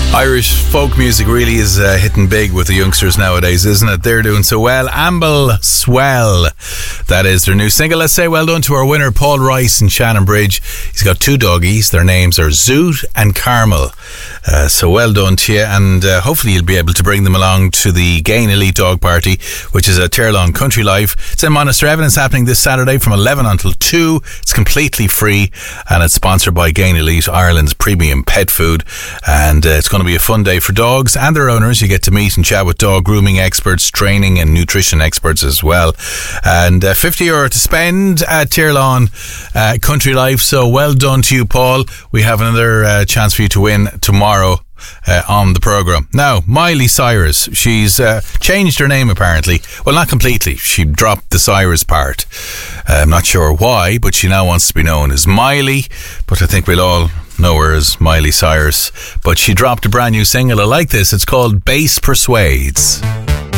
Irish folk music really is hitting big with the youngsters nowadays, isn't it? They're doing so well. Amble Swell, that is their new single. Let's say well done to our winner, Paul Rice in Shannonbridge. He's got two doggies. Their names are Zoot and Carmel. So well done to you, and hopefully you'll be able to bring them along to the Gain Elite Dog Party, which is at Tirlawn Country Life. It's in Monasterevin. It's happening this Saturday from 11 until 2. It's completely free, and it's sponsored by Gain Elite, Ireland's premium pet food, and it's going to be a fun day for dogs and their owners. You get to meet and chat with dog grooming experts, training and nutrition experts as well, and €50 to spend at Tirlawn Country Life. So well done to you, Paul. We have another chance for you to win tomorrow on the programme. Now, Miley Cyrus, she's changed her name apparently. Well, not completely. She dropped the Cyrus part. I'm not sure why, but she now wants to be known as Miley, but I think we'll all know her as Miley Cyrus. But she dropped a brand new single. I like this. It's called Bass Persuades.